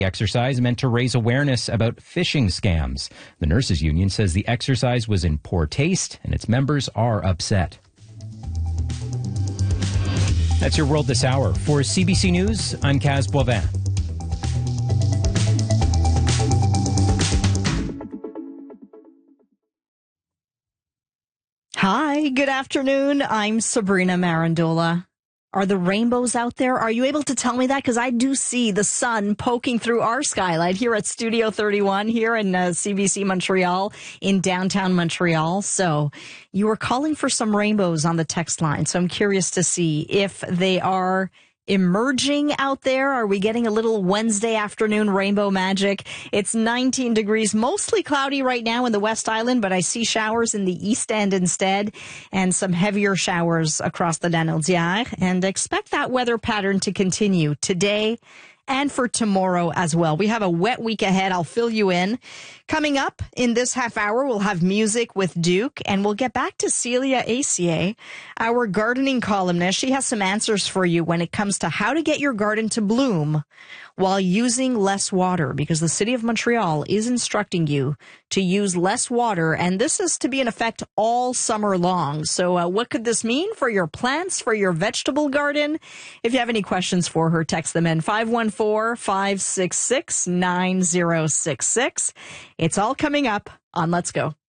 The exercise meant to raise awareness about phishing scams. The nurses union says the exercise was in poor taste and its members are upset. That's your world this hour. For CBC News, I'm Kaz Boivin. Hi, good afternoon. I'm Sabrina Marandola. Are the rainbows out there? Are you able to tell me that? Because I do see the sun poking through our skylight here at Studio 31 here in CBC Montreal in downtown Montreal. So you were calling for some rainbows on the text line. So I'm curious to see if they are emerging out there. Are we getting a little Wednesday afternoon rainbow magic? It's 19 degrees, mostly cloudy right now in the West Island, but I see showers in the East End instead and some heavier showers across the Lanaudière, and expect that weather pattern to continue today and for tomorrow as well. We have a wet week ahead. I'll fill you in. Coming up in this half hour, we'll have music with Duke, and we'll get back to Celia Acier, our gardening columnist. She has some answers for you when it comes to how to get your garden to bloom while using less water, because the city of Montreal is instructing you to use less water, and this is to be in effect all summer long. So what could this mean for your plants, for your vegetable garden? If you have any questions for her, text them in 514-566-9066. It's all coming up on Let's Go.